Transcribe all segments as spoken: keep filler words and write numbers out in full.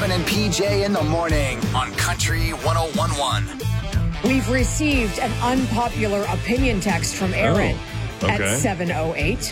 Robin and P J in the morning on Country one oh one point one. We've received an unpopular opinion text from Aaron. Oh. Okay. At seven oh eight.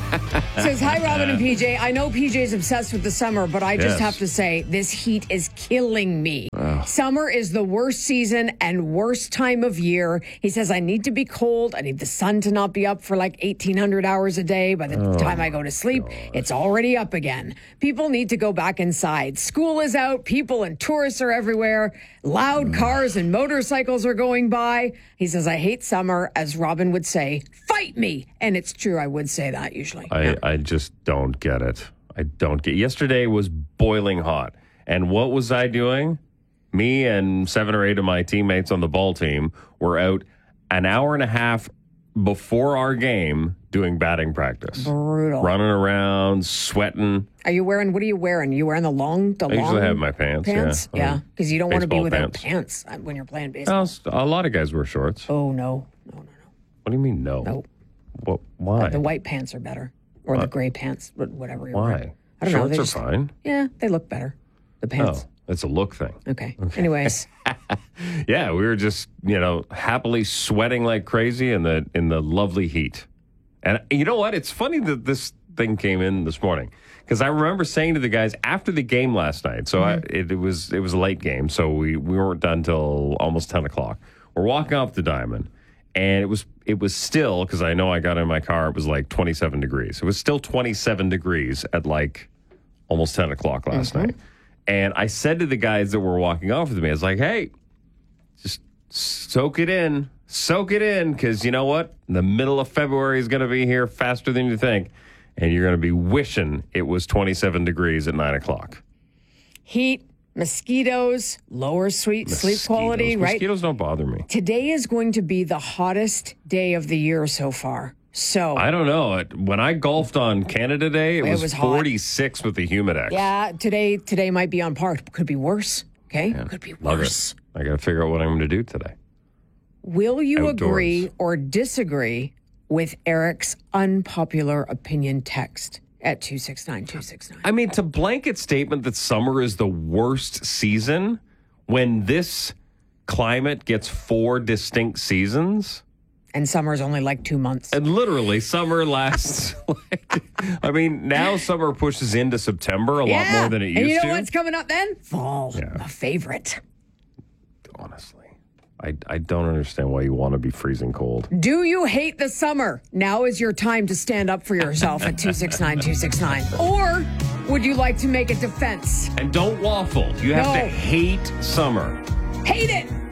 Says, hi, Robin and P J. I know P J's obsessed with the summer, but I just Yes. have to say, this heat is killing me. Ugh. Summer is the worst season and worst time of year. He says, I need to be cold. I need the sun to not be up for like eighteen hundred hours a day. By the Oh, time I go to sleep, God. it's already up again. People need to go back inside. School is out. People and tourists are everywhere. Loud cars and motorcycles are going by. He says, I hate summer. As Robin would say, fight me. And it's true. I would say that usually. I, I just don't get it. I don't get Yesterday was boiling hot. And what was I doing? Me and seven or eight of my teammates on the ball team were out an hour and a half before our game doing batting practice. Brutal. Running around, sweating. Are you wearing, what are you wearing? Are you wearing the long, the I long usually have my pants. pants? Yeah. Yeah. Because you don't want to be Baseball without pants. pants. when you're playing baseball. Well, a lot of guys wear shorts. Oh, no. No, no, no. What do you mean, no? No. What, why? The white pants are better. Or the gray pants, but whatever you're Why? wearing. I don't know. Shorts They are just, fine. yeah, they look better. The pants. Oh, it's a look thing. Okay. Anyways. Yeah, we were just, you know, happily sweating like crazy in the in the lovely heat. And you know what? It's funny that this thing came in this morning because I remember saying to the guys after the game last night. So I, it, it was it was a late game, so we, we weren't done till almost ten o'clock. We're walking off the diamond, and it was it was still, because I know I got in my car, it was like twenty-seven degrees. It was still twenty-seven degrees at like almost ten o'clock last Mm-hmm. night. And I said to the guys that were walking off with me, I was like, hey, just soak it in. Soak it in, because you know what? The middle of February is going to be here faster than you think, and you're going to be wishing it was twenty-seven degrees at nine o'clock. Heat, mosquitoes, lower sweet sleep Mosquitoes. quality, right? Mosquitoes don't bother me. Today is going to be the hottest day of the year so far. So, I don't know. It- When I golfed on Canada Day, it, It was, was hot. forty-six with the Humidex. yeah, today today might be on par. Could be worse. Okay? Could be Love worse. it. I got to figure out what I'm going to do today. Will you Outdoors. agree or disagree with Eric's unpopular opinion text at two six nine two six nine? I mean, to blanket statement that summer is the worst season when this climate gets four distinct seasons. And summer's only like two months. And literally, summer lasts. Like, I mean, now summer pushes into September a lot more than it used And you know to. what's coming up then? Fall. Yeah. A favorite. Honestly, I, I don't understand why you want to be freezing cold. Do you hate the summer? Now is your time to stand up for yourself at two six nine two six nine. Or would you like to make a defense? And don't waffle. You have No. to hate summer. Hate it.